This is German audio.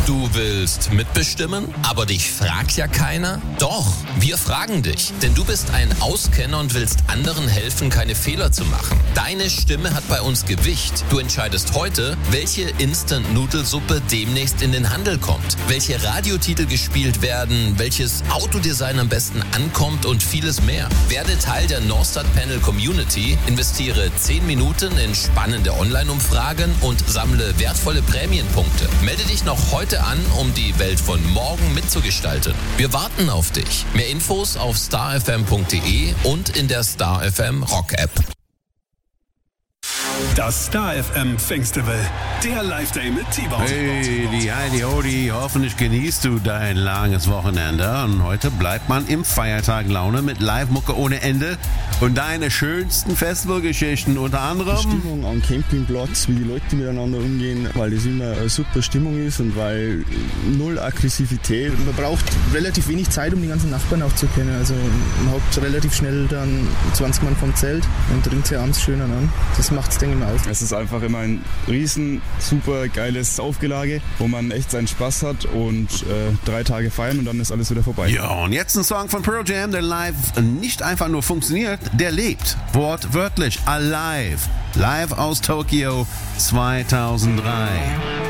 Du willst mitbestimmen, aber dich fragt ja keiner? Doch, wir fragen dich, denn du bist ein Auskenner und willst anderen helfen, keine Fehler zu machen. Deine Stimme hat bei uns Gewicht. Du entscheidest heute, welche Instant-Nudelsuppe demnächst in den Handel kommt, welche Radiotitel gespielt werden, welches Autodesign am besten ankommt und vieles mehr. Werde Teil der Norstat Panel Community, investiere 10 Minuten in spannende Online-Umfragen und sammle wertvolle Prämienpunkte. Melde dich noch heute an, um die Welt von morgen mitzugestalten. Wir warten auf dich. Mehr Infos auf starfm.de und in der Star FM Rock App. Das Star FM Festival, der Live-Day mit T-Bone. Hey, die Heidi Hodi, hoffentlich genießt du dein langes Wochenende. Und heute bleibt man im Feiertag Laune mit Live-Mucke ohne Ende und deine schönsten Festivalgeschichten, unter anderem Die Stimmung am Campingplatz, wie die Leute miteinander umgehen, weil das immer eine super Stimmung ist und weil null Aggressivität. Man braucht relativ wenig Zeit, um die ganzen Nachbarn auch zu kennen. Also man hockt relativ schnell dann 20 Mann vom Zelt und trinkt sich abends schön an. Das macht es, denke ich mal, aus. Es ist einfach immer ein riesen, super geiles Saufgelage, wo man echt seinen Spaß hat und 3 Tage feiern und dann ist alles wieder vorbei. Ja, und jetzt ein Song von Pearl Jam, der live nicht einfach nur funktioniert, der lebt. Wortwörtlich, alive. Live aus Tokio 2003.